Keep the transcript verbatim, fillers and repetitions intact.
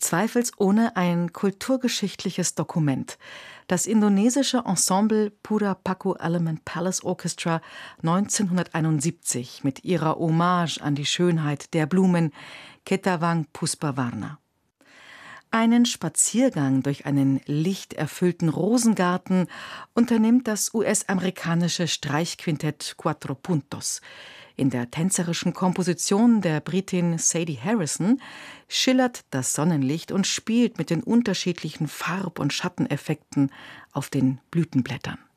zweifelsohne ein kulturgeschichtliches Dokument. Das indonesische Ensemble Pura Paku Element Palace Orchestra neunzehnhunderteinundsiebzig mit ihrer Hommage an die Schönheit der Blumen Ketawang Puspawarna. Einen Spaziergang durch einen lichterfüllten Rosengarten unternimmt das U S-amerikanische Streichquintett Cuatro Puntos. In der tänzerischen Komposition der Britin Sadie Harrison schillert das Sonnenlicht und spielt mit den unterschiedlichen Farb- und Schatteneffekten auf den Blütenblättern.